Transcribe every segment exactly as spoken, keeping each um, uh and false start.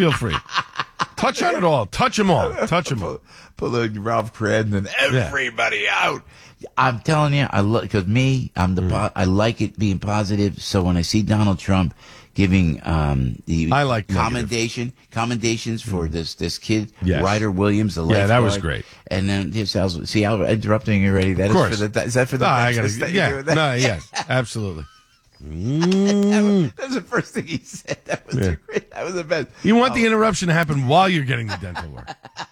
feel free. Touch on it all. Touch them all. Touch them all. Pull the Ralph Credden and everybody yeah. out. I'm telling you, I look because me, I'm the. Mm. I like it being positive. So when I see Donald Trump giving um, the I like commendation negative. commendations for mm. this this kid, yes. Ryder Williams, the lifeguard. Yeah, that was great. And then this, see, I'm interrupting you already. That of course. is for the. Is that for the? No, I gotta, yeah, no, yes, absolutely. Mm. That was the first thing he said. That was, yeah. great. That was the best. You want oh. the interruption to happen while you're getting the dental work.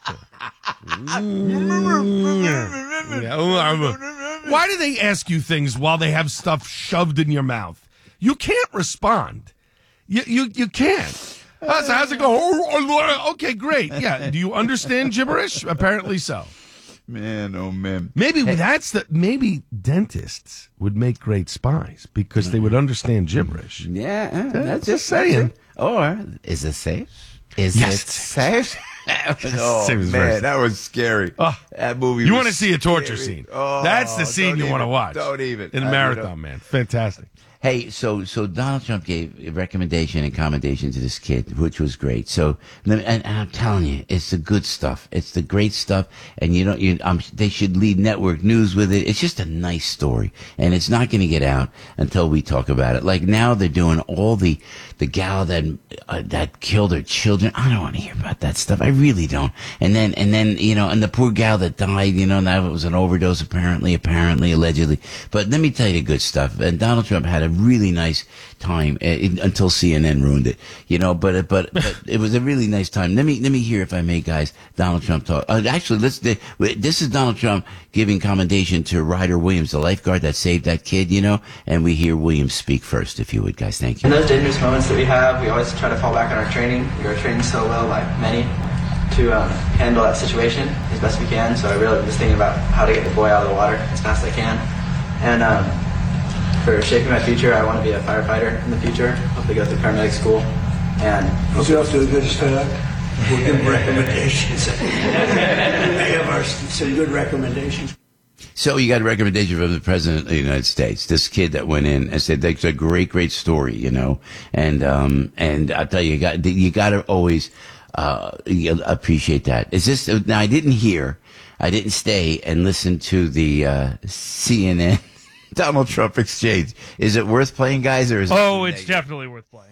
Why do they ask you things while they have stuff shoved in your mouth? You can't respond. You you you can't. How's, how's it go? Okay, great. Yeah. Do you understand gibberish? Apparently so. Man, oh man. Maybe hey. that's the maybe dentists would make great spies because they would understand gibberish. Yeah, uh, that's, that's just saying. Or is it safe? Is yes, it safe? Oh man, very... that was scary. Oh, that movie. You was want to see a torture scary. scene? Oh, that's the scene you even, want to watch. Don't even in a marathon, man. Fantastic. Hey, so so Donald Trump gave a recommendation and commendation to this kid, which was great. So, and, and I'm telling you, it's the good stuff. It's the great stuff, and you don't. You, um, they should lead network news with it. It's just a nice story, and it's not going to get out until we talk about it. Like now, they're doing all the the gal that uh, that killed her children. I don't want to hear about that stuff. I really don't. And then and then you know, and the poor gal that died. You know, that was an overdose. Apparently, apparently, allegedly. But let me tell you the good stuff. And Donald Trump had a really nice time uh, in, until C N N ruined it, you know. But but, but it was a really nice time. Let me let me hear, if I may, guys. Donald Trump talk. Uh, actually, let's. This is Donald Trump giving commendation to Ryder Williams, the lifeguard that saved that kid, you know. And we hear Williams speak first, if you would, guys. Thank you. In those dangerous moments that we have, we always try to fall back on our training. We are trained so well by many to um, handle that situation as best we can. So I really was thinking about how to get the boy out of the water as fast as I can, and. Um, For shaping my future, I want to be a firefighter in the future. Hopefully go through paramedic school. And hope you're off to a good start. We'll give them recommendations. They have our, some good recommendations. So you got a recommendation from the President of the United States. This kid that went in and said that's a great, great story, you know. And um, and I'll tell you, you got you got to always uh, appreciate that. Is this now? I didn't hear, I didn't stay and listen to the uh, C N N. Donald Trump exchange. Is it worth playing, guys, or is it Oh, it's negative? Definitely worth playing.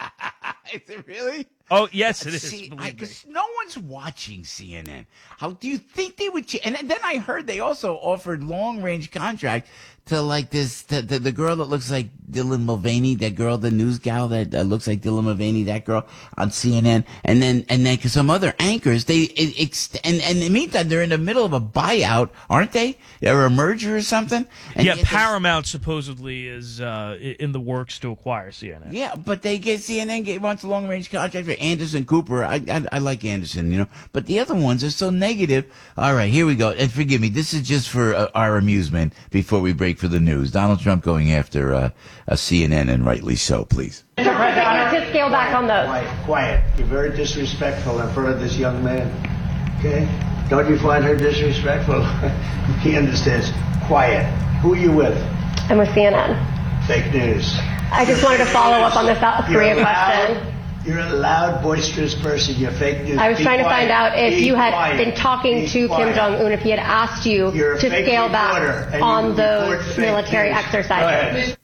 Is it really? Oh, yes, it is. See, I, no one's watching C N N. How do you think they would? Ch- and then I heard they also offered long-range contract to like this, the, the, the girl that looks like Dylan Mulvaney, that girl, the news gal that uh, looks like Dylan Mulvaney, that girl on C N N, and then and then cause some other anchors. They it, ex- and and in the meantime, they're in the middle of a buyout, aren't they? Or a merger or something. And yeah, Paramount supposedly is uh, in the works to acquire C N N. Yeah, but they get C N N get, wants a long range contract for Anderson Cooper. I, I I like Anderson, you know, but the other ones are so negative. All right, here we go. And forgive me, this is just for uh, our amusement before we break for the news. Donald Trump going after uh, a C N N, and rightly so, please. Mister President, to scale back on those. Quiet, quiet. You're very disrespectful in front of this young man. Okay? Don't you find her disrespectful? He understands. Quiet. Who are you with? I'm with C N N. Fake news. I just wanted to follow up on the South Korea question. You're a loud, boisterous person. You're fake news. I was Be trying quiet. to find out if Be you had quiet. been talking Be to quiet. Kim Jong-un, if he had asked you You're a to fake scale reporter, back on those military news. exercises.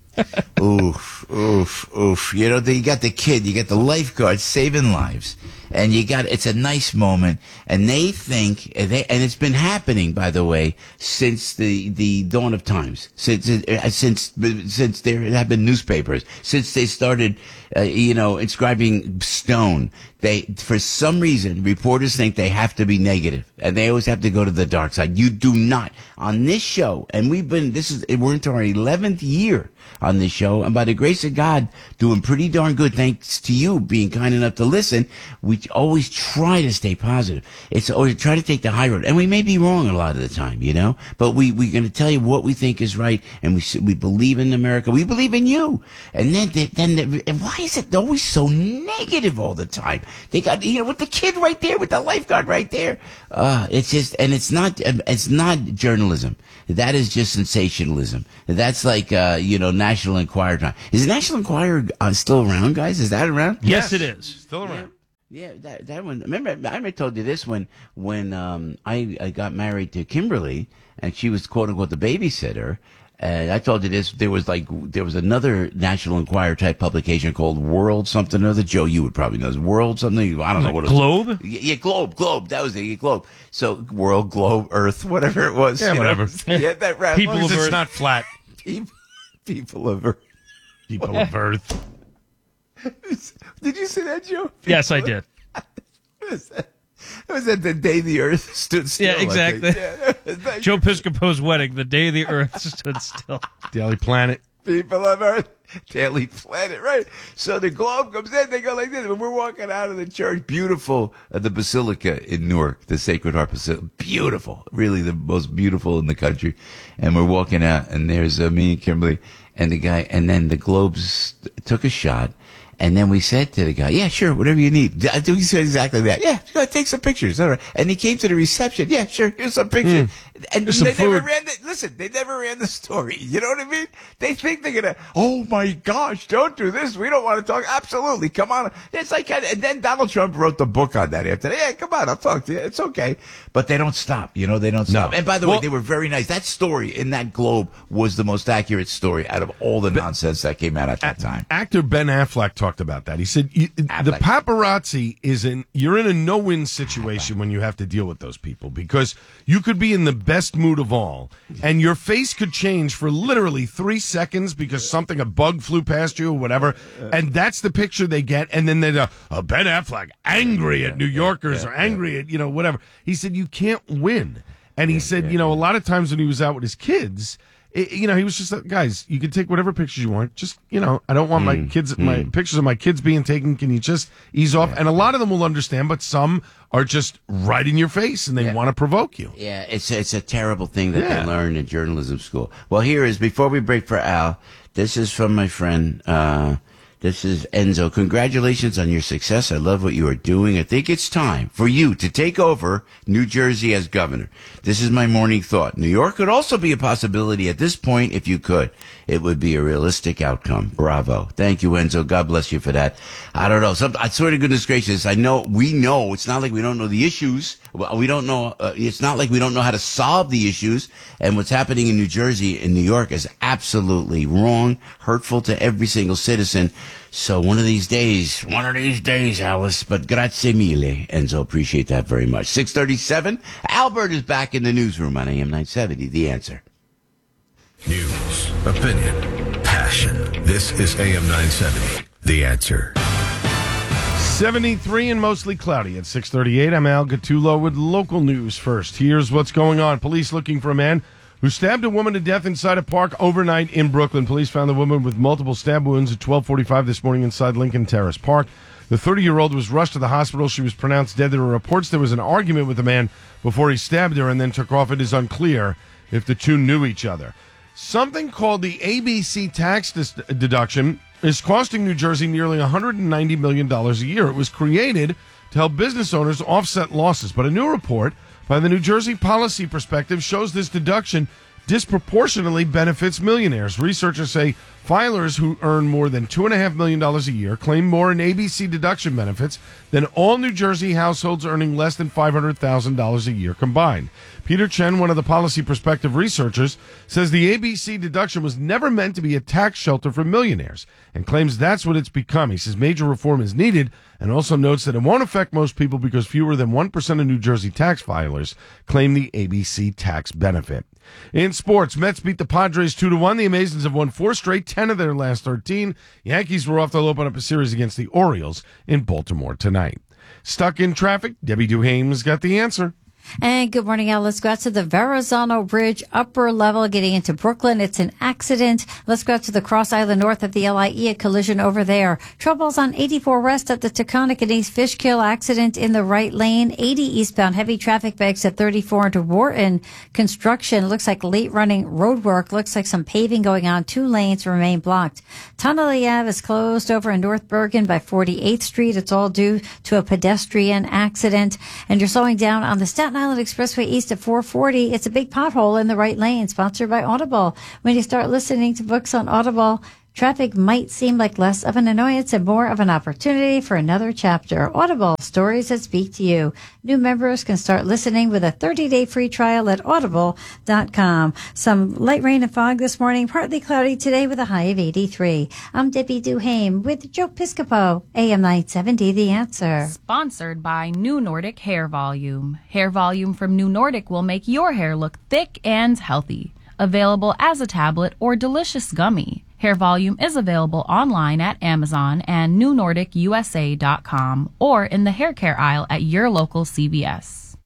Oof, oof, oof. You know, you got the kid, you got the lifeguard saving lives. And you got, it's a nice moment. And they think, and they, and it's been happening, by the way, since the, the dawn of times. Since, uh, since, since there have been newspapers. Since they started, uh, you know, inscribing stone. They, for some reason, reporters think they have to be negative. And they always have to go to the dark side. You do not. On this show, and we've been, this is, we're into our eleventh year on this show. And by the grace of God, doing pretty darn good, thanks to you being kind enough to listen. We always try to stay positive. It's always try to take the high road. And we may be wrong a lot of the time, you know, but we, we're going to tell you what we think is right. And we, we believe in America. We believe in you. And then, then, and why is it always so negative all the time? They got, you know, with the kid right there, with the lifeguard right there. Uh, it's just, and it's not, it's not journalism. That is just sensationalism. That's like, uh, you know, National Enquirer time. Is National Enquirer uh, still around, guys? Is that around? Yes, yes, it is. Still around. Yeah, that that one. Remember, I remember told you this when when um, I I got married to Kimberly, and she was quote unquote the babysitter. And I told you this. There was like there was another National Enquirer type publication called World something or other. Joe, you would probably know this. World something. I don't know Like what it Globe? was. Yeah, yeah, Globe, Globe. That was it. Yeah, Globe. So World, Globe, Earth, whatever it was. Yeah, you know? whatever. Yeah, that right. People As long as of it's Earth. not flat. people, people of Earth. People of Earth. Did you see that, Joe? Yes, I did. It was that, it was that the day the Earth stood still. Yeah, I think. exactly. Yeah. Joe Piscopo's wedding, the day the Earth stood still. Daily Planet. People of Earth, Daily Planet, right? So the globe comes in, they go like this. When we're walking out of the church, beautiful, uh, the Basilica in Newark, the Sacred Heart Basilica, beautiful, really the most beautiful in the country. And we're walking out, and there's uh, me and Kimberly and the guy, and then the globes took a shot. And then we said to the guy, yeah, sure, whatever you need. I think he said exactly that. Yeah, go ahead, take some pictures. All right. And he came to the reception. Yeah, sure, here's some pictures. And Here's some they never food. ran the, listen, they never ran the story. You know what I mean? They think they're going to, oh my gosh, don't do this. We don't want to talk. Absolutely. Come on. It's like, and then Donald Trump wrote the book on that after that. Yeah, come on, I'll talk to you. It's okay. But they don't stop. You know, they don't stop. No. And by the way, Well- they were very nice. That story in that Globe was the most accurate story out of all the nonsense that came out at that time. Actor Ben Affleck talked about that. He said you, the Affleck. paparazzi is in you're in a no-win situation when you have to deal with those people because you could be in the best mood of all and your face could change for literally three seconds because something a bug flew past you or whatever, and that's the picture they get, and then they're uh, Ben Affleck angry at New Yorkers or angry at you know whatever. He said you can't win, and he said you know a lot of times when he was out with his kids. It, you know, he was just like, guys, you can take whatever pictures you want. Just, you know, I don't want my kids, my pictures of my kids being taken. Can you just ease off? And a lot of them will understand, but some are just right in your face and they want to provoke you. Yeah, it's it's a terrible thing that Yeah. they learn in journalism school. Well, here is before we break for Al. This is from my friend. Uh, this is Enzo. Congratulations on your success. I love what you are doing. I think it's time for you to take over New Jersey as governor. This is my morning thought. New York could also be a possibility at this point if you could. It would be a realistic outcome. Bravo. Thank you, Enzo. God bless you for that. I don't know. Some, I swear to goodness gracious, I know, we know, it's not like we don't know the issues. Well, We don't know, uh, it's not like we don't know how to solve the issues. And what's happening in New Jersey and New York is absolutely wrong, hurtful to every single citizen. So one of these days, one of these days, Alice, but grazie mille, Enzo, appreciate that very much. six thirty-seven, Albert is back in the newsroom on A M nine seventy, The Answer. News, opinion, passion. This is A M nine seventy, The Answer. seventy-three and mostly cloudy at six thirty-eight. I'm Al Gattulo with local news first. Here's what's going on. Police looking for a man who stabbed a woman to death inside a park overnight in Brooklyn. Police found the woman with multiple stab wounds at twelve forty-five this morning inside Lincoln Terrace Park. The thirty-year-old was rushed to the hospital. She was pronounced dead. There were reports there was an argument with the man before he stabbed her and then took off. It is unclear if the two knew each other. Something called the A B C tax dis- deduction is costing New Jersey nearly one hundred ninety million dollars a year. It was created to help business owners offset losses, but a new report by the New Jersey Policy Perspective shows this deduction disproportionately benefits millionaires. Researchers say filers who earn more than two point five million dollars a year claim more in A B C deduction benefits than all New Jersey households earning less than five hundred thousand dollars a year combined. Peter Chen, one of the Policy Perspective researchers, says the A B C deduction was never meant to be a tax shelter for millionaires and claims that's what it's become. He says major reform is needed and also notes that it won't affect most people because fewer than one percent of New Jersey tax filers claim the A B C tax benefit. In sports, Mets beat the Padres two to one. The Amazons have won four straight, ten of their last thirteen. Yankees were off to open up a series against the Orioles in Baltimore tonight. Stuck in traffic? Debbie Duhame's got the answer. And good morning, Al. Let's go out to the Verrazano Bridge, upper level, getting into Brooklyn. It's an accident. Let's go out to the Cross Island north of the L I E, a collision over there. Troubles on eighty-four west at the Taconic and East Fishkill, accident in the right lane. eighty eastbound, heavy traffic bags at thirty-four into Wharton. Construction, looks like late running road work. Looks like some paving going on. Two lanes remain blocked. Tunnelly Ave is closed over in North Bergen by forty-eighth Street. It's all due to a pedestrian accident. And you're slowing down on the Staten Island Expressway east at four forty. It's a big pothole in the right lane, sponsored by Audible. When you start listening to books on Audible, Traffic might seem like less of an annoyance and more of an opportunity for another chapter. Audible, stories that speak to you. New members can start listening with a thirty-day free trial at audible dot com. Some light rain and fog this morning, partly cloudy today with a high of eighty-three. I'm Debbie Duhame with Joe Piscopo, A M nine seventy, The Answer. Sponsored by New Nordic Hair Volume. Hair Volume from New Nordic will make your hair look thick and healthy. Available as a tablet or delicious gummy. Hair Volume is available online at Amazon and new nordic u s a dot com or in the hair care aisle at your local C V S.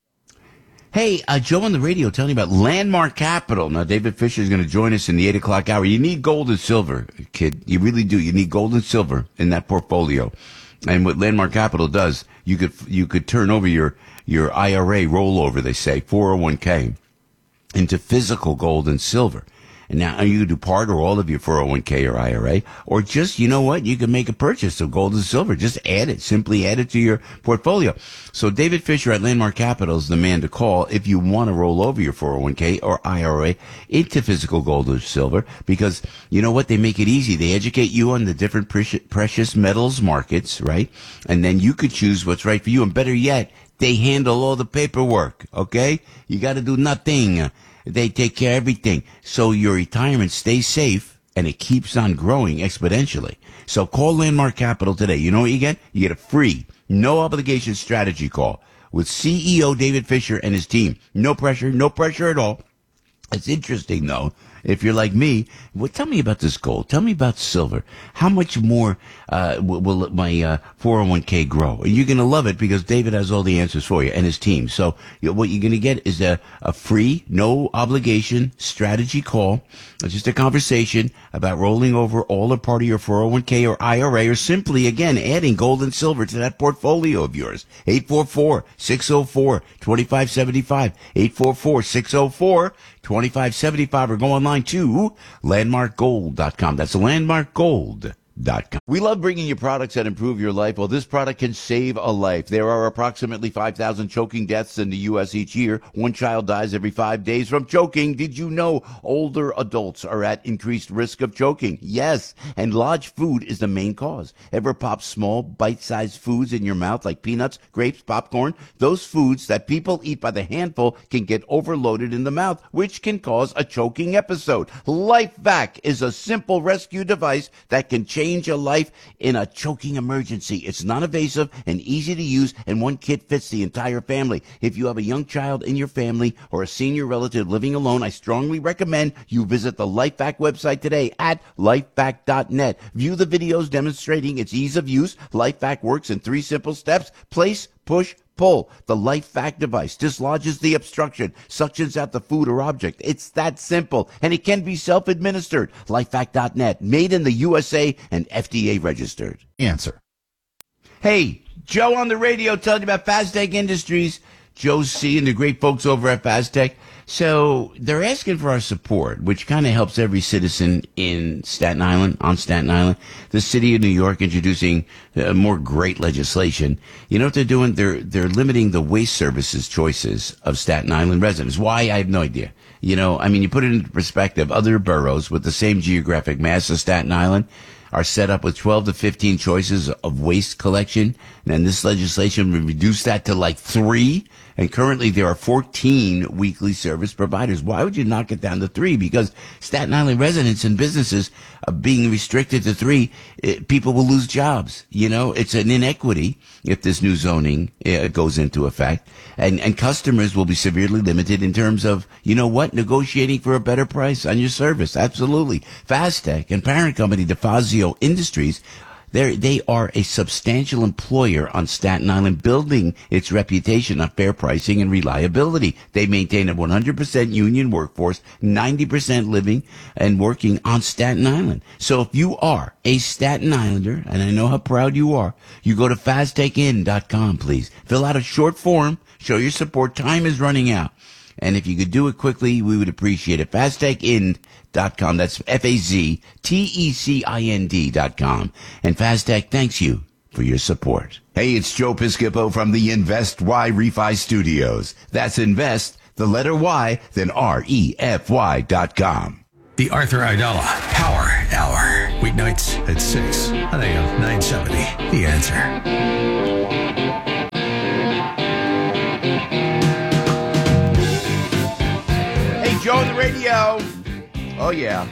Hey, uh, Joe on the radio telling you about Landmark Capital. Now, David Fisher is going to join us in the eight o'clock hour. You need gold and silver, kid. You really do. You need gold and silver in that portfolio. And what Landmark Capital does, you could you could turn over your, your I R A rollover, they say, four oh one k, into physical gold and silver. And now you can do part or all of your four oh one k or I R A, or just, you know what, you can make a purchase of gold and silver. Just add it, simply add it to your portfolio. So David Fisher at Landmark Capital is the man to call if you want to roll over your four oh one k or I R A into physical gold or silver, because you know what, they make it easy. They educate you on the different precious metals markets, right? And then you could choose what's right for you. And better yet, they handle all the paperwork, okay? You got to do nothing. They take care of everything. So your retirement stays safe and it keeps on growing exponentially. So call Landmark Capital today. You know what you get? You get a free, no obligation strategy call with C E O David Fisher and his team. No pressure, no pressure at all. It's interesting, though. If you're like me, well, tell me about this gold. Tell me about silver. How much more uh, will, will my uh, four oh one k grow? And you're going to love it because David has all the answers for you and his team. So you know, what you're going to get is a, a free, no obligation strategy call. It's just a conversation about rolling over all or part of your four oh one k or I R A, or simply, again, adding gold and silver to that portfolio of yours. eight four four, six oh four, two five seven five. eight four four, six oh four, two five seven five, or go online to landmark gold dot com. That's landmark gold dot com. We love bringing you products that improve your life. Well, this product can save a life. There are approximately five thousand choking deaths in the U S each year. One child dies every five days from choking. Did you know older adults are at increased risk of choking? Yes, and large food is the main cause. Ever pop small, bite-sized foods in your mouth like peanuts, grapes, popcorn? Those foods that people eat by the handful can get overloaded in the mouth, which can cause a choking episode. LifeVac is a simple rescue device that can change a life in a choking emergency. It's non-invasive and easy to use, and one kit fits the entire family. If you have a young child in your family or a senior relative living alone, I strongly recommend you visit the LifeVac website today at lifevac dot net. View the videos demonstrating its ease of use. LifeVac works in three simple steps: place, push, pull. The LifeVac device dislodges the obstruction, suctions out the food or object. It's that simple, and it can be self-administered. lifevac dot net, made in the U S A and F D A registered. Answer. Hey, Joe on the radio telling you about Faztech Industries. Joe C. and the great folks over at Faztech. So they're asking for our support, which kind of helps every citizen in Staten Island, on Staten Island. The city of New York introducing uh, more great legislation. You know what they're doing? They're they're limiting the waste services choices of Staten Island residents. Why? I have no idea. You know, I mean, you put it into perspective. Other boroughs with the same geographic mass as Staten Island are set up with twelve to fifteen choices of waste collection. And this legislation would reduce that to like three. And currently there are fourteen weekly service providers. Why would you knock it down to three? Because Staten Island residents and businesses are being restricted to three. It, people will lose jobs. You know, it's an inequity if this new zoning uh, goes into effect. And, and customers will be severely limited in terms of, you know what, negotiating for a better price on your service. Absolutely. Faztech and parent company DeFazio Industries, They're, they are a substantial employer on Staten Island, building its reputation on fair pricing and reliability. They maintain a one hundred percent union workforce, ninety percent living and working on Staten Island. So if you are a Staten Islander, and I know how proud you are, you go to faztech in dot com, please. Fill out a short form, show your support. Time is running out. And if you could do it quickly, we would appreciate it. faztech in dot com. That's F A Z T E C I N D dot com. And Faztech thanks you for your support. Hey, it's Joe Piscopo from the Invest Y Refi Studios. That's Invest, the letter Y, then R E F Y dot com. The Arthur Aidala Power Hour. Weeknight Weeknights at six on A M nine seventy. The Answer. Hey, Joe on the radio. Oh, yeah.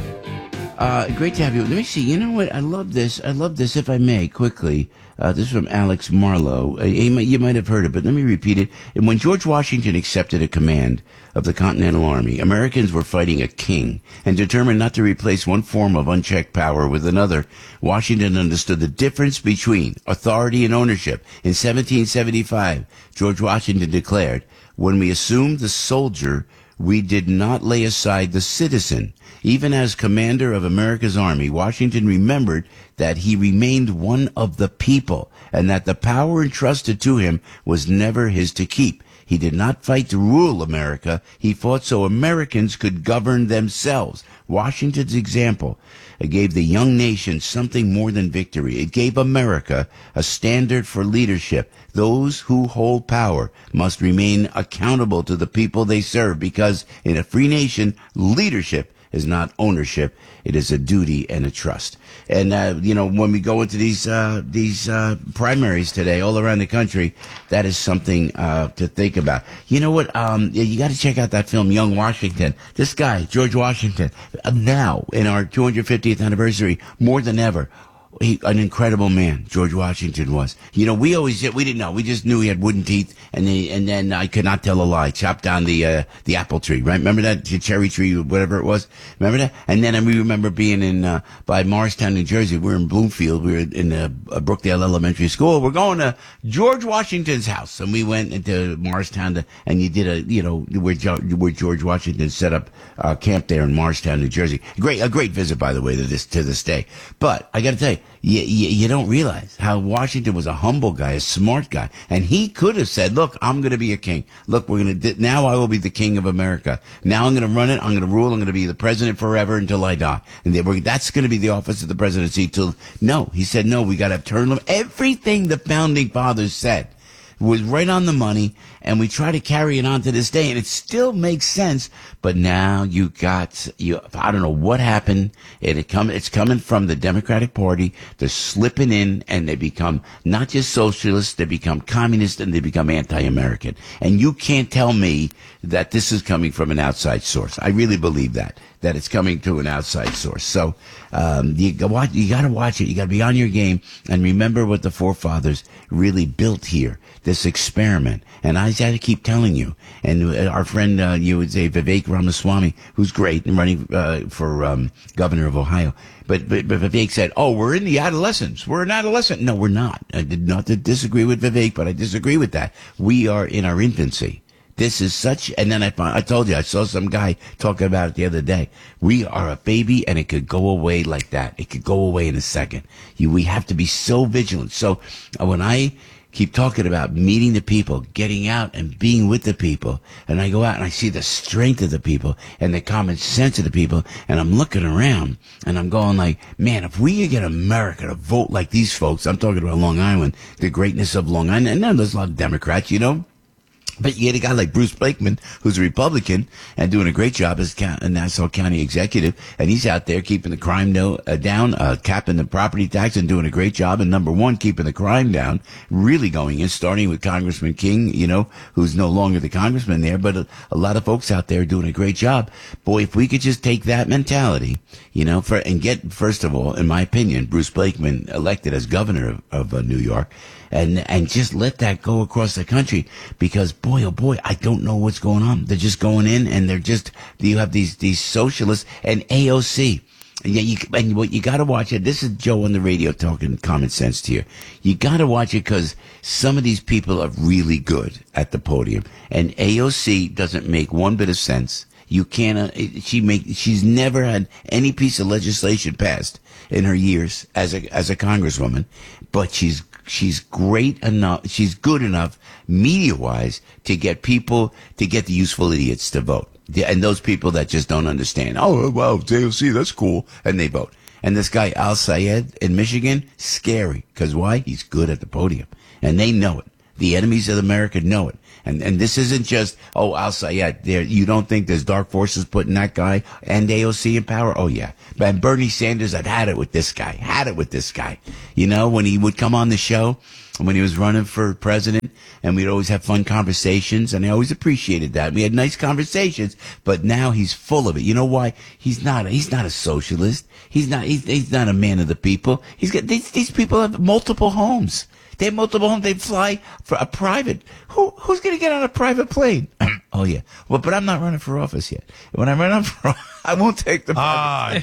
Uh, great to have you. Let me see. You know what? I love this. I love this, if I may, quickly. Uh, this is from Alex Marlowe. Uh, you, might, you might have heard it, but let me repeat it. And when George Washington accepted a command of the Continental Army, Americans were fighting a king, and determined not to replace one form of unchecked power with another. Washington understood the difference between authority and ownership. In seventeen seventy-five, George Washington declared, "When we assumed the soldier, we did not lay aside the citizen." Even as commander of America's army, Washington remembered that he remained one of the people, and that the power entrusted to him was never his to keep. He did not fight to rule America. He fought so Americans could govern themselves. Washington's example gave the young nation something more than victory. It gave America a standard for leadership. Those who hold power must remain accountable to the people they serve, because in a free nation, leadership is not ownership. It is a duty and a trust. And, uh, you know, when we go into these, uh, these, uh, primaries today all around the country, that is something, uh, to think about. You know what? Um, you got to check out that film, Young Washington. This guy, George Washington, uh, now in our two hundred fiftieth anniversary, more than ever, he, an incredible man, George Washington was. You know, we always, we didn't know. We just knew he had wooden teeth, and he, and then I could not tell a lie. Chopped down the, uh, the apple tree, right? Remember that? The cherry tree, whatever it was. Remember that? And then we remember being in, uh, by Morristown, New Jersey. We were in Bloomfield. We were in, uh, Brookdale Elementary School. We're going to George Washington's house. And we went into Morristown to, and you did a, you know, where, where George Washington set up, uh, camp there in Morristown, New Jersey. Great, a great visit, by the way, to this, to this day. But I gotta tell you, You, you, you don't realize how Washington was a humble guy, a smart guy. And he could have said, look, I'm going to be a king. Look, we're going to, now I will be the king of America. Now I'm going to run it. I'm going to rule. I'm going to be the president forever until I die. And they were, that's going to be the office of the presidency till, no, he said, no, we got to have term limits. Everything the founding fathers said was right on the money, and we try to carry it on to this day, and it still makes sense. But now you got, you, I don't know what happened. It, it come, it's coming from the Democratic Party. They're slipping in, and they become not just socialists, they become communists, and they become anti-American. And you can't tell me that this is coming from an outside source. I really believe that, that it's coming to an outside source. So, um, you, watch, you gotta watch it. You gotta be on your game, and remember what the forefathers really built here. This experiment. And I had to keep telling you. And our friend, uh, you would say Vivek Ramaswamy, who's great and running, uh, for, um, governor of Ohio. But, but, but Vivek said, oh, we're in the adolescence. We're an adolescent. No, we're not. I did not disagree with Vivek, but I disagree with that. We are in our infancy. This is such, and then I found, I told you, I saw some guy talking about it the other day. We are a baby, and it could go away like that. It could go away in a second. You, we have to be so vigilant. So uh, when I keep talking about meeting the people, getting out and being with the people, and I go out and I see the strength of the people and the common sense of the people, and I'm looking around and I'm going like, man, if we could get America to vote like these folks, I'm talking about Long Island, the greatness of Long Island, and then there's a lot of Democrats, you know. But you get a guy like Bruce Blakeman, who's a Republican and doing a great job as a Nassau County executive, and he's out there keeping the crime no, uh, down, uh, capping the property tax and doing a great job. And number one, keeping the crime down, really going in, starting with Congressman King, you know, who's no longer the congressman there, but a, a lot of folks out there doing a great job. Boy, if we could just take that mentality, you know, for, and get, first of all, in my opinion, Bruce Blakeman elected as governor of, of uh, New York, and, and just let that go across the country, because boy, oh boy, I don't know what's going on. They're just going in, and they're just, you have these, these socialists and A O C. And yeah, you, and what you gotta watch it, this is Joe on the radio talking common sense to you. You gotta watch it because some of these people are really good at the podium, and A O C doesn't make one bit of sense. You can't, uh, she make, she's never had any piece of legislation passed in her years as a, as a congresswoman, but she's, she's great enough, she's good enough media-wise to get people, to get the useful idiots to vote. And those people that just don't understand, oh, well, A O C, that's cool, and they vote. And this guy, Al Sayed in Michigan, scary. Because why? He's good at the podium. And they know it. The enemies of America know it. And and this isn't just, oh, I'll say, yeah, there, you don't think there's dark forces putting that guy and A O C in power? Oh, yeah. And Bernie Sanders, I've had it with this guy, had it with this guy. You know, when he would come on the show, when he was running for president, and we'd always have fun conversations, and I always appreciated that. We had nice conversations, but now he's full of it. You know why? He's not, he's not a socialist. He's not, he's, he's not a man of the people. He's got, these, these people have multiple homes. They have multiple homes. They fly for a private. Who, who's going to get on a private plane? Oh, yeah. Well, but I'm not running for office yet. When I run up for, I won't take the private Ah, I plane.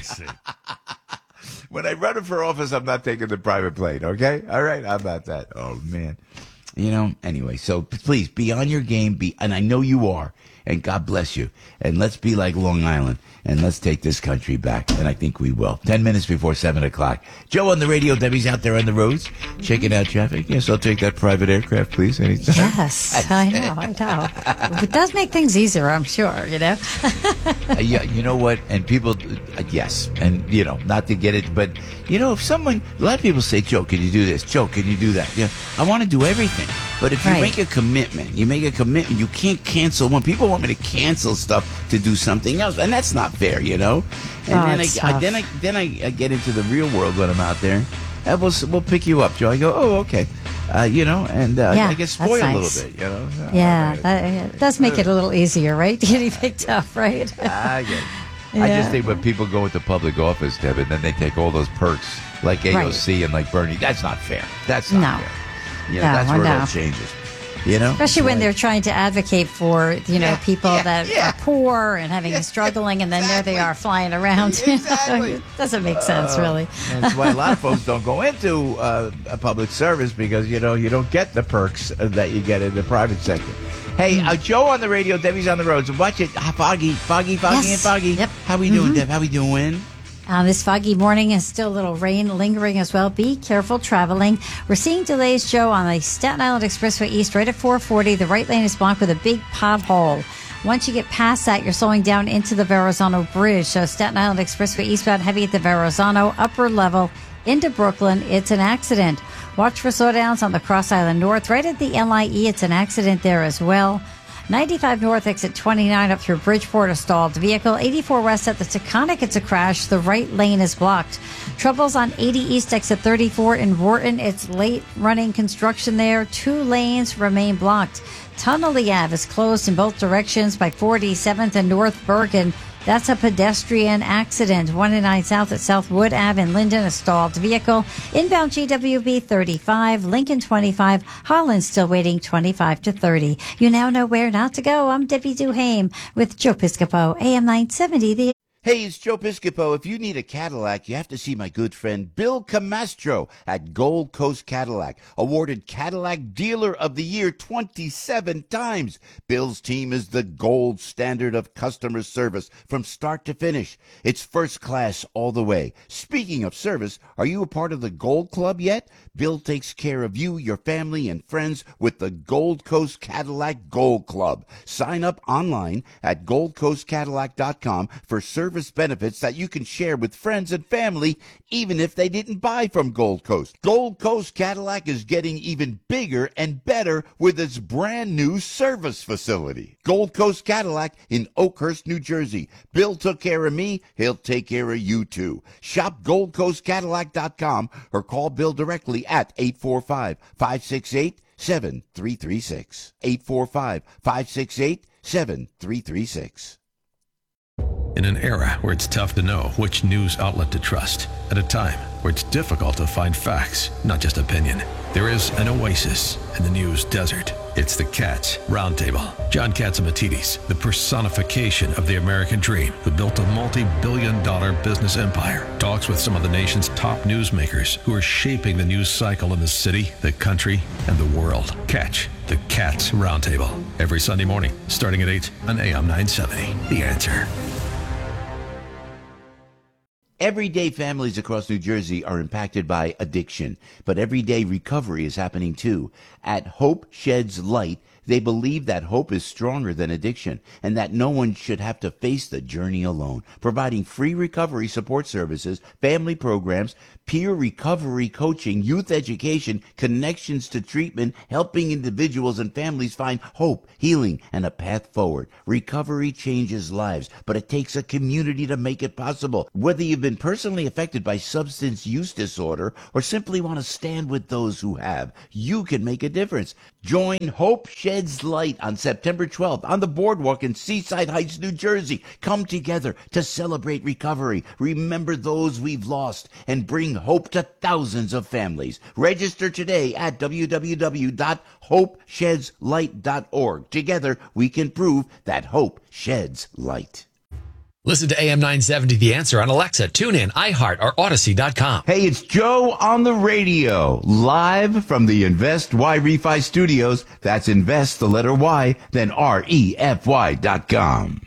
see. When I run for office, I'm not taking the private plane, okay? All right, how about that? Oh, man. You know, anyway, so please be on your game, be, and I know you are, and God bless you. And let's be like Long Island, and let's take this country back, and I think we will. Ten minutes before seven o'clock. Joe on the radio, Debbie's out there on the roads, checking out traffic. Yes, I'll take that private aircraft, please, anytime. Yes, I know, I know. It does make things easier, I'm sure, you know. uh, yeah, you know what? And people, uh, yes, and you know, not to get it, but you know, if someone, a lot of people say, Joe, can you do this? Joe, can you do that? Yeah, I want to do everything. But if you Right. make a commitment, you make a commitment, you can't cancel. When people want me to cancel stuff to do something else, and that's not fair, you know. And Oh, then, it's I, I, tough. then I then I, I get into the real world when I'm out there. And we'll we'll pick you up, Joe. I go, oh, okay, uh, you know, and uh, Yeah, I get that's spoiled a nice. little bit, you know. So, Yeah, all right. that, it does make it a little easier, right? Getting picked up, right? I get it. I Yeah. just think when people go into public office, Deb, and then they take all those perks like A O C and like Bernie, that's not fair. That's not No. fair. You know, No, that's where it no. all changes. You know? Especially when Right. they're trying to advocate for, you know, Yeah, people yeah, that yeah. are poor and having Yeah, struggling, and then exactly. there they are flying around. you know? Exactly. It doesn't make sense, really. And that's why a lot of folks don't go into uh, a public service because, you know, you don't get the perks uh, that you get in the private sector. Hey, uh, Joe on the radio, Debbie's on the roads. Watch it. Ah, Foggy, Foggy, Foggy, Yes. and Foggy. Yep. How we doing, Deb? How we doing? Uh, this foggy morning is still a little rain lingering as well. Be careful traveling. We're seeing delays, Joe, on the Staten Island Expressway East right at four forty. The right lane is blocked with a big pothole. Once you get past that, you're slowing down into the Verrazano Bridge. So Staten Island Expressway eastbound heavy at the Verrazano upper level into Brooklyn. It's an accident. Watch for slowdowns on the Cross Island North. Right at the L I E, it's an accident there as well. ninety-five North, exit twenty-nine up through Bridgeport, a stalled vehicle. eighty-four West at the Taconic, it's a crash. The right lane is blocked. Troubles on eighty East, exit thirty-four in Wharton. It's late running construction there. Two lanes remain blocked. Tunnelly Ave is closed in both directions by forty-seventh and North Bergen. That's a pedestrian accident. one oh nine South at Southwood Ave in Linden, a stalled vehicle. Inbound G W B thirty-five, Lincoln twenty-five, Holland still waiting twenty-five to thirty. You now know where not to go. I'm Debbie Duhame with Joe Piscopo, A M nine seventy. The Hey, it's Joe Piscopo. If you need a Cadillac, you have to see my good friend Bill Camastro at Gold Coast Cadillac, awarded Cadillac Dealer of the Year twenty-seven times. Bill's team is the gold standard of customer service from start to finish. It's first class all the way. Speaking of service, are you a part of the Gold Club yet? Bill takes care of you, your family, and friends with the Gold Coast Cadillac Gold Club. Sign up online at gold coast cadillac dot com for service benefits that you can share with friends and family, even if they didn't buy from Gold Coast. Gold Coast Cadillac is getting even bigger and better with its brand new service facility. Gold Coast Cadillac in Oakhurst, New Jersey. Bill took care of me. He'll take care of you too. Shop gold coast cadillac dot com or call Bill directly at eight four five, five six eight, seven three three six. eight four five, five six eight, seven three three six. In an era where it's tough to know which news outlet to trust, at a time where it's difficult to find facts, not just opinion, there is an oasis in the news desert. It's the Cats Roundtable. John Catsimatidis, the personification of the American dream, who built a multi-billion dollar business empire, talks with some of the nation's top newsmakers who are shaping the news cycle in the city, the country, and the world. Catch the Cats Roundtable every Sunday morning, starting at eight on A M nine seventy. The Answer. Everyday families across New Jersey are impacted by addiction, but everyday recovery is happening too. At Hope Sheds Light, they believe that hope is stronger than addiction and that no one should have to face the journey alone, providing free recovery support services, family programs, peer recovery coaching, youth education, connections to treatment, helping individuals and families find hope, healing, and a path forward. Recovery changes lives, but it takes a community to make it possible. Whether you've been personally affected by substance use disorder or simply want to stand with those who have, you can make a difference. Join Hope Sheds Light on September twelfth on the boardwalk in Seaside Heights, New Jersey. Come together to celebrate recovery, remember those we've lost, and bring hope to thousands of families. Register today at w w w dot hope sheds light dot org. Together, we can prove that hope sheds light. Listen to A M nine seventy The Answer on Alexa, TuneIn, iHeart, or Odyssey dot com. Hey, it's Joe on the radio, live from the Invest Y Refi Studios. That's Invest, the letter Y, then R E F Y dot com.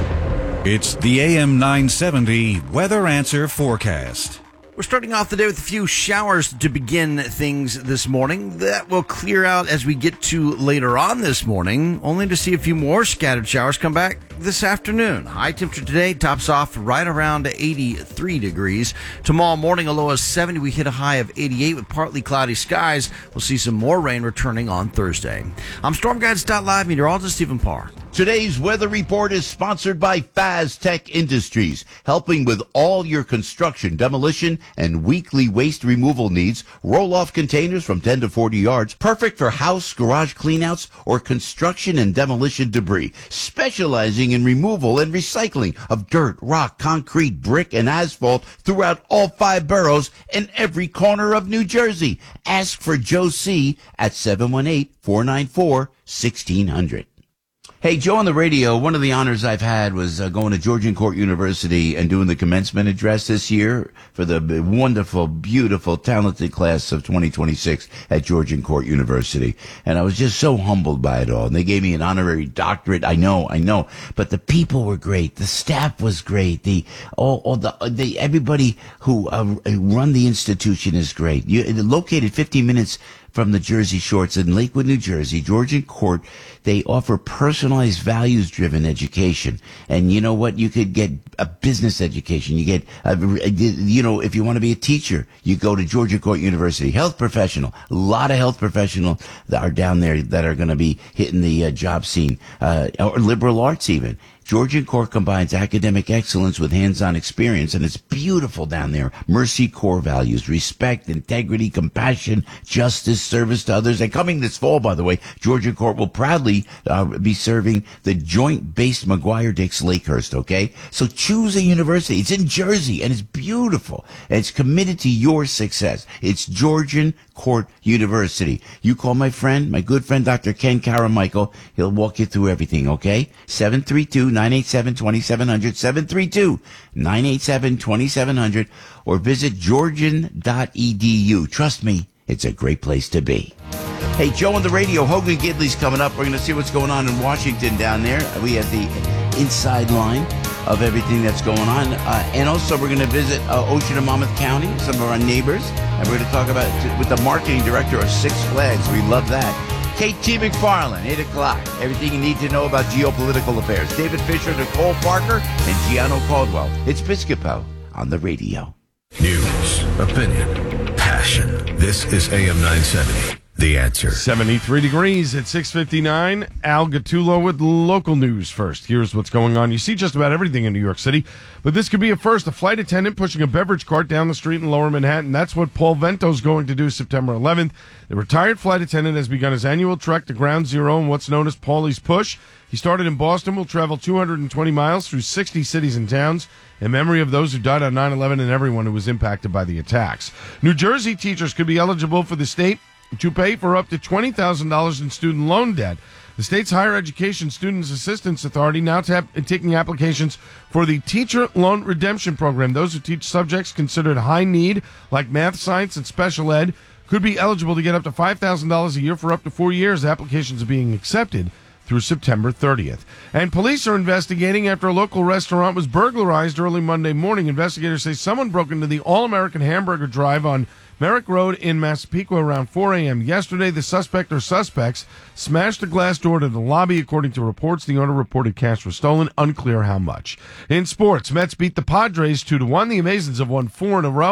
It's the A M nine seventy Weather Answer Forecast. We're starting off the day with a few showers to begin things this morning. That will clear out as we get to later on this morning, only to see a few more scattered showers come back this afternoon. High temperature today tops off right around eighty-three degrees. Tomorrow morning, a low of seventy. We hit a high of eighty-eight with partly cloudy skies. We'll see some more rain returning on Thursday. I'm Storm Guides dot live meteorologist Stephen Parr. Today's weather report is sponsored by Faztech Industries, helping with all your construction, demolition, and weekly waste removal needs. Roll-off containers from ten to forty yards, perfect for house, garage cleanouts, or construction and demolition debris. Specializing in removal and recycling of dirt, rock, concrete, brick, and asphalt throughout all five boroughs and every corner of New Jersey. Ask for Joe C. at seven one eight, four nine four, one six zero zero. Hey, Joe on the radio, one of the honors I've had was uh, going to Georgian Court University and doing the commencement address this year for the wonderful, beautiful, talented class of twenty twenty-six at Georgian Court University. And I was just so humbled by it all. And they gave me an honorary doctorate. I know, I know. But the people were great. The staff was great. The, all, all the, the, everybody who uh, run the institution is great. You, located fifteen minutes from the Jersey Shores in Lakewood, New Jersey, Georgian Court, they offer personalized, values-driven education. And you know what? You could get a business education. You get, a, you know, if you want to be a teacher, you go to Georgian Court University. Health professional, a lot of health professionals that are down there that are going to be hitting the uh, job scene, uh, or liberal arts even. Georgian Court combines academic excellence with hands-on experience, and it's beautiful down there. Mercy core values, respect, integrity, compassion, justice, service to others. And coming this fall, by the way, Georgian Court will proudly uh, be serving the joint-based McGuire-Dix Lakehurst, okay? So choose a university. It's in Jersey, and it's beautiful. And it's committed to your success. It's Georgian Court University. You call my friend, my good friend, Doctor Ken Caramichael. He'll walk you through everything, okay? seven three two, nine eight seven, two seven zero zero, seven three two, nine eight seven, two seven zero zero, or visit georgian dot e d u. Trust me, it's a great place to be. Hey, Joe on the radio, Hogan Gidley's coming up. We're going to see what's going on in Washington down there. We have the inside line of everything that's going on. Uh, and also, we're going to visit uh, Ocean and Monmouth County, some of our neighbors. And we're going to talk about it with the marketing director of Six Flags. We love that. Kate T. McFarland, eight o'clock. Everything you need to know about geopolitical affairs. David Fisher, Nicole Parker, and Gianno Caldwell. It's Piscopo on the radio. News, opinion, passion. This is A M nine seventy. The Answer. seventy-three degrees at six fifty-nine. Al Gattulo with local news first. Here's what's going on. You see just about everything in New York City, but this could be a first. A flight attendant pushing a beverage cart down the street in Lower Manhattan. That's what Paul Vento's going to do September eleventh. The retired flight attendant has begun his annual trek to Ground Zero in what's known as Paulie's Push. He started in Boston, will travel two hundred twenty miles through sixty cities and towns in memory of those who died on nine eleven and everyone who was impacted by the attacks. New Jersey teachers could be eligible for the state to pay for up to twenty thousand dollars in student loan debt. The state's Higher Education Students Assistance Authority now tap, taking applications for the Teacher Loan Redemption Program. Those who teach subjects considered high need, like math, science, and special ed, could be eligible to get up to five thousand dollars a year for up to four years. Applications are being accepted through September thirtieth. And police are investigating after a local restaurant was burglarized early Monday morning. Investigators say someone broke into the All-American Hamburger Drive on Merrick Road in Massapequa around four a.m. yesterday. The suspect or suspects smashed the glass door to the lobby. According to reports, the owner reported cash was stolen. Unclear how much. In sports, Mets beat the Padres two to one. The Amazons have won four in a row.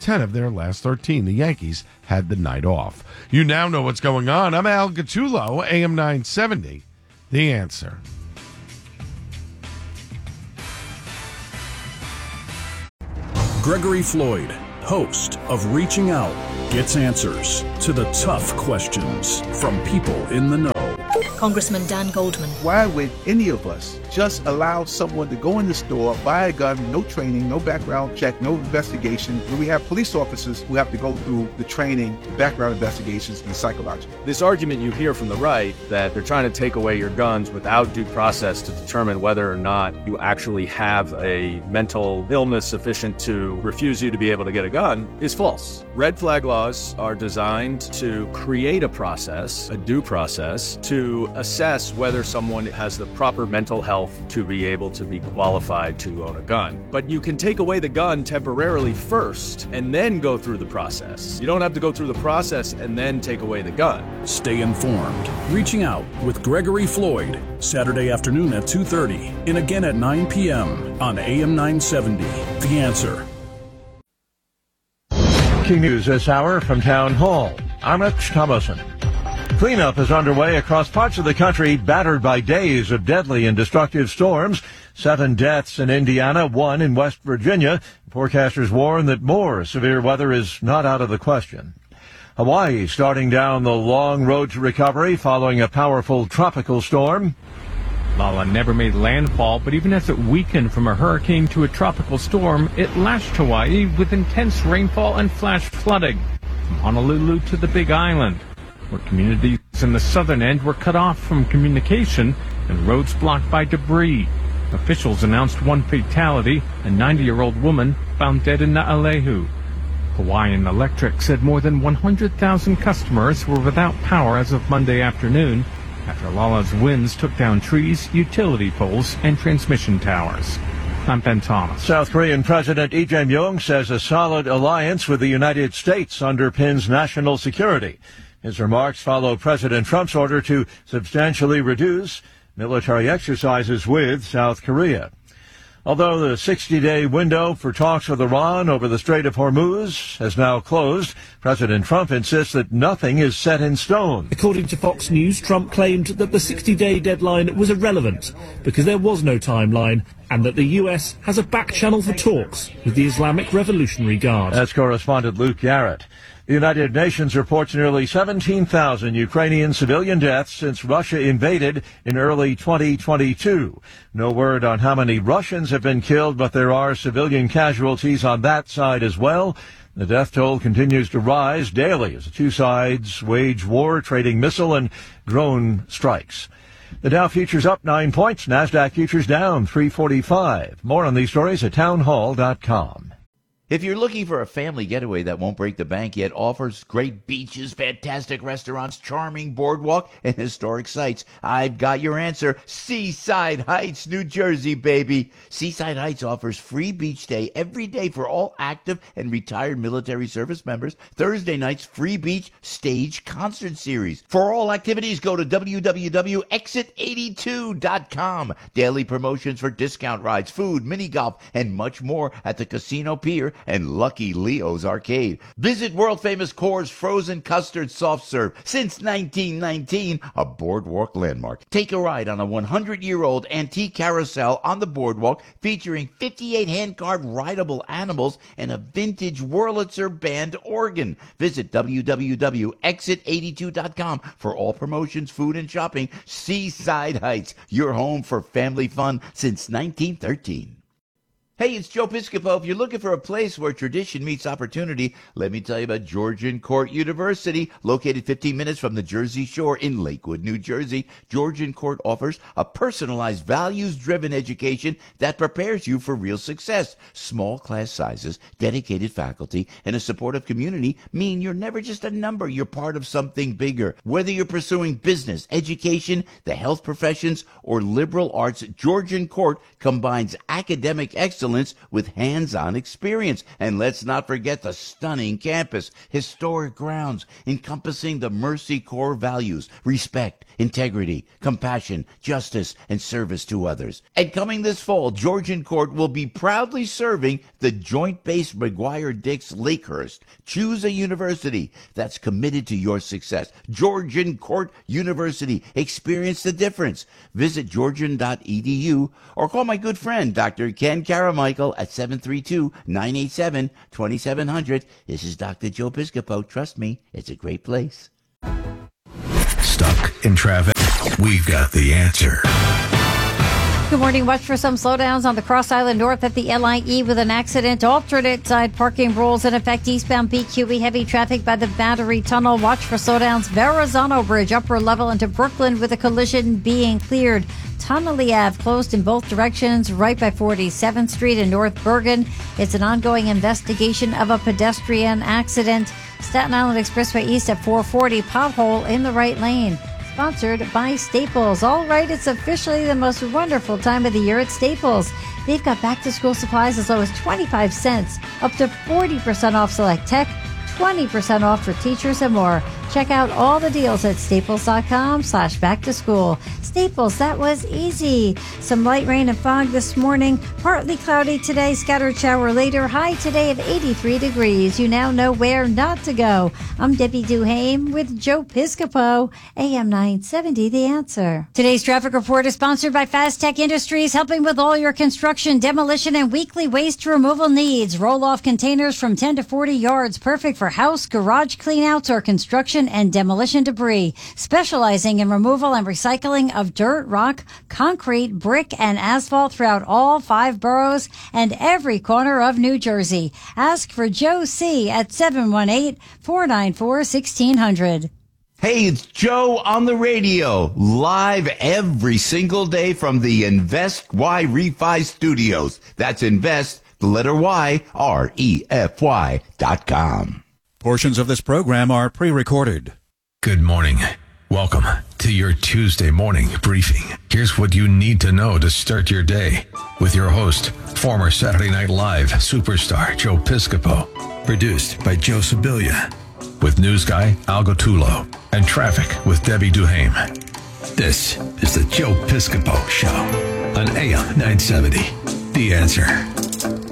ten of their last thirteen. The Yankees had the night off. You now know what's going on. I'm Al Gattullo, A M nine seventy. The Answer. Gregory Floyd, host of Reaching Out, gets answers to the tough questions from people in the know. Congressman Dan Goldman. Why would any of us just allow someone to go in the store, buy a gun, no training, no background check, no investigation, when we have police officers who have to go through the training, background investigations, and psychological? This argument you hear from the right that they're trying to take away your guns without due process to determine whether or not you actually have a mental illness sufficient to refuse you to be able to get a gun is false. Red flag laws are designed to create a process, a due process, to assess whether someone has the proper mental health to be able to be qualified to own a gun. But you can take away the gun temporarily first and then go through the process. You don't have to go through the process and then take away the gun. Stay informed. Reaching Out with Gregory Floyd, Saturday afternoon at two thirty and again at nine p.m. on A M nine seventy. The Answer. Key News this hour from Town Hall. I'm Rich Thomason. Cleanup is underway across parts of the country battered by days of deadly and destructive storms. Seven deaths in Indiana, one in West Virginia. Forecasters warn that more severe weather is not out of the question. Hawaii starting down the long road to recovery following a powerful tropical storm. Lala never made landfall, but even as it weakened from a hurricane to a tropical storm, it lashed Hawaii with intense rainfall and flash flooding. From Honolulu to the Big Island, where communities in the southern end were cut off from communication and roads blocked by debris. Officials announced one fatality, a ninety-year-old woman found dead in Naalehu. Hawaiian Electric said more than one hundred thousand customers were without power as of Monday afternoon after Lala's winds took down trees, utility poles, and transmission towers. I'm Ben Thomas. South Korean President Lee Jae-myung says a solid alliance with the United States underpins national security. His remarks follow President Trump's order to substantially reduce military exercises with South Korea. Although the sixty-day window for talks with Iran over the Strait of Hormuz has now closed, President Trump insists that nothing is set in stone. According to Fox News, Trump claimed that the sixty-day deadline was irrelevant because there was no timeline and that the U S has a back channel for talks with the Islamic Revolutionary Guard. That's correspondent Luke Garrett. The United Nations reports nearly seventeen thousand Ukrainian civilian deaths since Russia invaded in early twenty twenty-two. No word on how many Russians have been killed, but there are civilian casualties on that side as well. The death toll continues to rise daily as the two sides wage war, trading missile and drone strikes. The Dow futures up nine points, NASDAQ futures down three forty-five. More on these stories at townhall dot com. If you're looking for a family getaway that won't break the bank yet offers great beaches, fantastic restaurants, charming boardwalk, and historic sites, I've got your answer. Seaside Heights, New Jersey, baby. Seaside Heights offers free beach day every day for all active and retired military service members. Thursday nights, free beach stage concert series. For all activities, go to w w w dot exit eighty-two dot com. Daily promotions for discount rides, food, mini golf, and much more at the Casino Pier and Lucky Leo's Arcade. Visit world-famous Coors Frozen Custard Soft Serve. Since nineteen nineteen, a boardwalk landmark. Take a ride on a one hundred year old antique carousel on the boardwalk featuring fifty-eight hand-carved rideable animals and a vintage Wurlitzer band organ. Visit w w w dot exit eighty-two dot com for all promotions, food, and shopping. Seaside Heights, your home for family fun since nineteen thirteen. Hey, it's Joe Piscopo. If you're looking for a place where tradition meets opportunity, let me tell you about Georgian Court University, located fifteen minutes from the Jersey Shore in Lakewood, New Jersey. Georgian Court offers a personalized, values-driven education that prepares you for real success. Small class sizes, dedicated faculty, and a supportive community mean you're never just a number. You're part of something bigger. Whether you're pursuing business, education, the health professions, or liberal arts, Georgian Court combines academic excellence excellence with hands-on experience. And let's not forget the stunning campus, historic grounds encompassing the Mercy core values: respect, integrity, compassion, justice, and service to others. And coming this fall, Georgian Court will be proudly serving the Joint Base McGuire-Dix Lakehurst. Choose a university that's committed to your success. Georgian Court University. Experience the difference. Visit georgian dot e d u or call my good friend, Doctor Ken Caramichael, at seven three two, nine eight seven, two seven zero zero. This is Doctor Joe Piscopo. Trust me, it's a great place. Stuck in traffic? We've got the answer. Good morning. Watch for some slowdowns on the Cross Island North at the L I E with an accident. Alternate side parking rules in effect. Eastbound B Q E heavy traffic by the Battery Tunnel. Watch for slowdowns. Verrazano Bridge upper level into Brooklyn with a collision being cleared. Tunnelly Ave closed in both directions right by forty-seventh Street in North Bergen. It's an ongoing investigation of a pedestrian accident. Staten Island Expressway East at four forty. Pothole in the right lane. Sponsored by Staples. All right, it's officially the most wonderful time of the year at Staples. They've got back-to-school supplies as low as twenty-five cents, up to forty percent off select tech, twenty percent off for teachers and more. Check out all the deals at staples.com slash back to school. Staples, that was easy. Some light rain and fog this morning. Partly cloudy today, scattered shower later. High today of eighty-three degrees. You now know where not to go. I'm Debbie Duhame with Joe Piscopo, A M nine seventy, The Answer. Today's traffic report is sponsored by Fast Tech Industries, helping with all your construction, demolition, and weekly waste removal needs. Roll-off containers from ten to forty yards, perfect for house, garage cleanouts, or construction and demolition debris, specializing in removal and recycling of dirt, rock, concrete, brick, and asphalt throughout all five boroughs and every corner of New Jersey. Ask for Joe C. at seven one eight, four nine four, one six zero zero. Hey, it's Joe on the radio, live every single day from the Invest Y Refi Studios. That's Invest, the letter Y, R E F Y dot com. Portions of this program are pre-recorded. Good morning. Welcome to your Tuesday morning briefing. Here's what you need to know to start your day with your host, former Saturday Night Live superstar Joe Piscopo. Produced by Joe Sibilia. With news guy Al Gottulo and traffic with Debbie Duhame. This is the Joe Piscopo Show on A M nine seventy. The Answer.